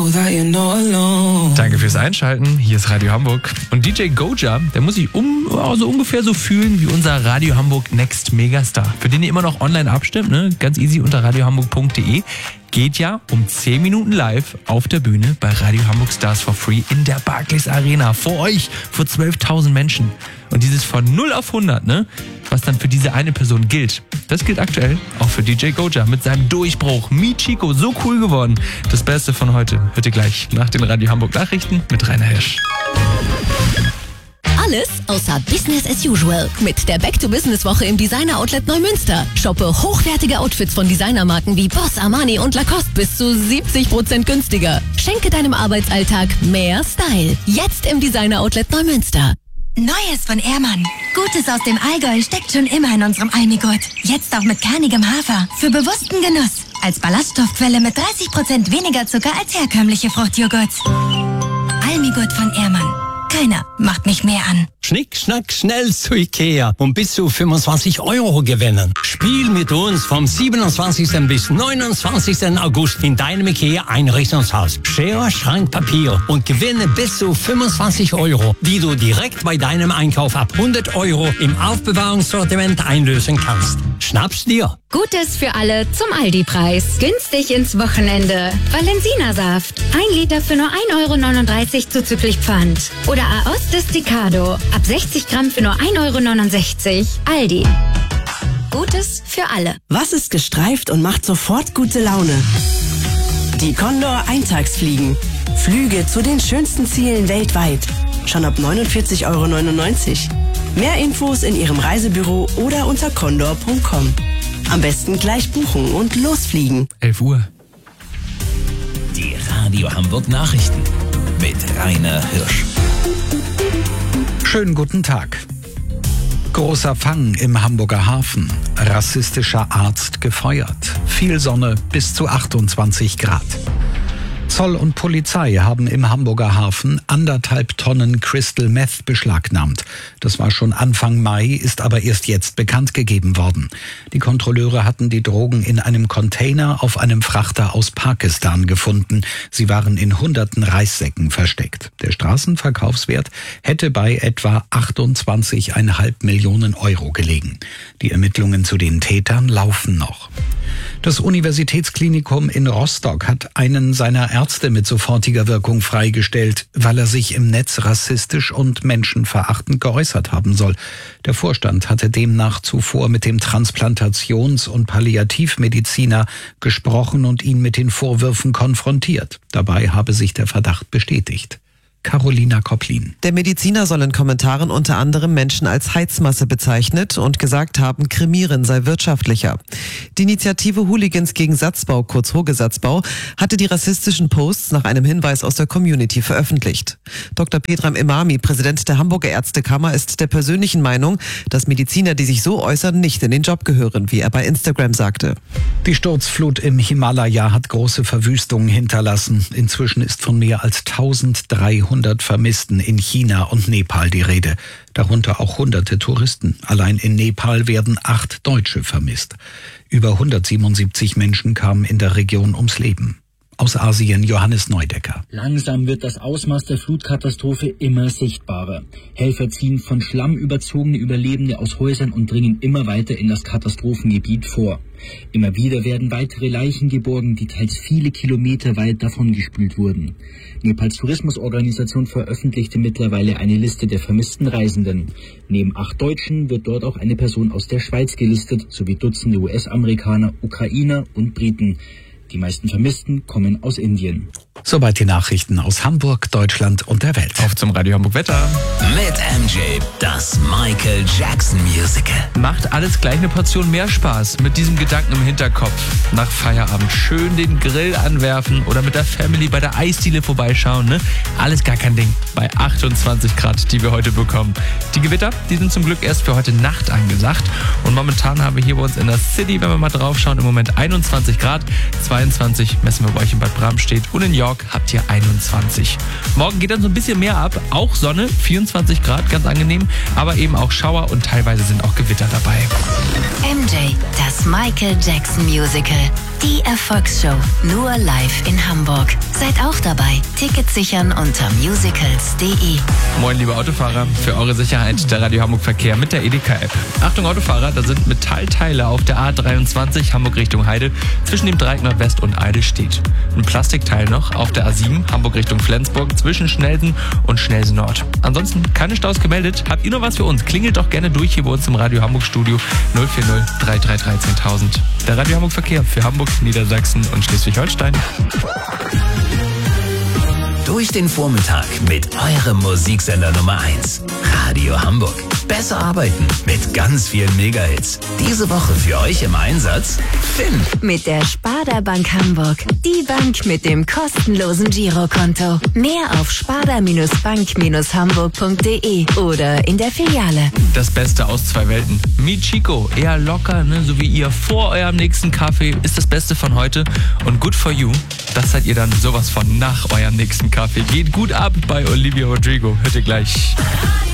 Danke fürs Einschalten. Hier ist Radio Hamburg. Und DJ Goja, der muss sich so ungefähr so fühlen wie unser Radio Hamburg Next Megastar, für den ihr immer noch online abstimmt, ne? Ganz easy unter radiohamburg.de. Geht ja um 10 Minuten live auf der Bühne bei Radio Hamburg Stars for Free in der Barclays Arena. Vor euch, vor 12.000 Menschen. Und dieses von 0 auf 100, ne? Was dann für diese eine Person gilt. Das gilt aktuell auch für DJ Goja mit seinem Durchbruch. Michiko, so cool geworden. Das Beste von heute hört ihr gleich nach den Radio Hamburg Nachrichten mit Rainer Hirsch. Alles außer Business as usual mit der Back-to-Business-Woche im Designer-Outlet Neumünster. Shoppe hochwertige Outfits von Designermarken wie Boss, Armani und Lacoste bis zu 70% günstiger. Schenke deinem Arbeitsalltag mehr Style. Jetzt im Designer-Outlet Neumünster. Neues von Ehrmann. Gutes aus dem Allgäu steckt schon immer in unserem Almigurt. Jetzt auch mit kernigem Hafer. Für bewussten Genuss. Als Ballaststoffquelle mit 30% weniger Zucker als herkömmliche Fruchtjoghurts. Almigurt von Ehrmann. Keiner macht mich mehr an. Schnick, schnack, schnell zu Ikea und bis zu 25 € gewinnen. Spiel mit uns vom 27. bis 29. August in deinem Ikea-Einrichtungshaus. Schere, Schrank, Papier und gewinne bis zu 25 €, die du direkt bei deinem Einkauf ab 100 € im Aufbewahrungssortiment einlösen kannst. Schnapp's dir! Gutes für alle zum Aldi-Preis. Günstig ins Wochenende. Valensina-Saft. 1 Liter für nur 1,39 € zuzüglich Pfand. Oder Aoste Desticado. Ab 60 Gramm für nur 1,69 €. Aldi. Gutes für alle. Was ist gestreift und macht sofort gute Laune? Die Condor Eintagsfliegen. Flüge zu den schönsten Zielen weltweit. Schon ab 49,99 €. Mehr Infos in Ihrem Reisebüro oder unter condor.com. Am besten gleich buchen und losfliegen. 11 Uhr. Die Radio Hamburg Nachrichten mit Rainer Hirsch. Schönen guten Tag. Großer Fang im Hamburger Hafen. Rassistischer Arzt gefeuert. Viel Sonne bis zu 28 Grad. Zoll und Polizei haben im Hamburger Hafen 1,5 Tonnen Crystal Meth beschlagnahmt. Das war schon Anfang Mai, ist aber erst jetzt bekannt gegeben worden. Die Kontrolleure hatten die Drogen in einem Container auf einem Frachter aus Pakistan gefunden. Sie waren in hunderten Reissäcken versteckt. Der Straßenverkaufswert hätte bei etwa 28,5 Millionen € gelegen. Die Ermittlungen zu den Tätern laufen noch. Das Universitätsklinikum in Rostock hat einen seiner Ärzte mit sofortiger Wirkung freigestellt, weil er sich im Netz rassistisch und menschenverachtend geäußert haben soll. Der Vorstand hatte demnach zuvor mit dem Transplantations- und Palliativmediziner gesprochen und ihn mit den Vorwürfen konfrontiert. Dabei habe sich der Verdacht bestätigt. Carolina Kopplin. Der Mediziner soll in Kommentaren unter anderem Menschen als Heizmasse bezeichnet und gesagt haben, Kremieren sei wirtschaftlicher. Die Initiative Hooligans gegen Satzbau, kurz Hogesatzbau, hatte die rassistischen Posts nach einem Hinweis aus der Community veröffentlicht. Dr. Pedram Imami, Präsident der Hamburger Ärztekammer, ist der persönlichen Meinung, dass Mediziner, die sich so äußern, nicht in den Job gehören, wie er bei Instagram sagte. Die Sturzflut im Himalaya hat große Verwüstungen hinterlassen. Inzwischen ist von mehr als 1300 Vermissten in China und Nepal die Rede. Darunter auch hunderte Touristen. Allein in Nepal werden 8 Deutsche vermisst. Über 177 Menschen kamen in der Region ums Leben. Aus Asien Johannes Neudecker. Langsam wird das Ausmaß der Flutkatastrophe immer sichtbarer. Helfer ziehen von Schlamm überzogene Überlebende aus Häusern und dringen immer weiter in das Katastrophengebiet vor. Immer wieder werden weitere Leichen geborgen, die teils viele Kilometer weit davongespült wurden. Nepals Tourismusorganisation veröffentlichte mittlerweile eine Liste der vermissten Reisenden. Neben 8 Deutschen wird dort auch eine Person aus der Schweiz gelistet, sowie Dutzende US-Amerikaner, Ukrainer und Briten. Die meisten Vermissten kommen aus Indien. Soweit die Nachrichten aus Hamburg, Deutschland und der Welt. Auf zum Radio Hamburg Wetter. Mit MJ, das Michael Jackson Musical. Macht alles gleich eine Portion mehr Spaß mit diesem Gedanken im Hinterkopf. Nach Feierabend schön den Grill anwerfen oder mit der Family bei der Eisdiele vorbeischauen. Ne? Alles gar kein Ding. Bei 28 Grad, die wir heute bekommen. Die Gewitter, die sind zum Glück erst für heute Nacht angesagt. Und momentan haben wir hier bei uns in der City, wenn wir mal drauf schauen, im Moment 21 Grad. 22 messen wir bei euch in Bad Bramstedt und in York habt ihr 21. Morgen geht dann so ein bisschen mehr ab, auch Sonne, 24 Grad, ganz angenehm, aber eben auch Schauer und teilweise sind auch Gewitter dabei. MJ, das Michael Jackson Musical. Die Erfolgsshow. Nur live in Hamburg. Seid auch dabei. Tickets sichern unter musicals.de. Moin, liebe Autofahrer. Für eure Sicherheit der Radio Hamburg Verkehr mit der Edeka-App. Achtung, Autofahrer, da sind Metallteile auf der A23 Hamburg Richtung Heide zwischen dem Dreieck Nordwest und Eidelstedt. Ein Plastikteil noch auf der A7 Hamburg Richtung Flensburg zwischen Schnelsen und Schnelsen Nord. Ansonsten keine Staus gemeldet. Habt ihr noch was für uns? Klingelt doch gerne durch hier bei uns im Radio Hamburg Studio 040 333 1000. Der Radio Hamburg Verkehr für Hamburg, Niedersachsen und Schleswig-Holstein. Durch den Vormittag mit eurem Musiksender Nummer 1. Radio Hamburg. Besser arbeiten mit ganz vielen Megahits. Diese Woche für euch im Einsatz Finn. Mit der Sparda Bank Hamburg. Die Bank mit dem kostenlosen Girokonto. Mehr auf sparda-bank-hamburg.de oder in der Filiale. Das Beste aus zwei Welten. Meet Chico, eher locker, ne, so wie ihr vor eurem nächsten Kaffee, ist das Beste von heute. Und Good for You, das seid ihr dann sowas von nach eurem nächsten Kaffee. Geht gut ab bei Olivia Rodrigo. Hört ihr gleich.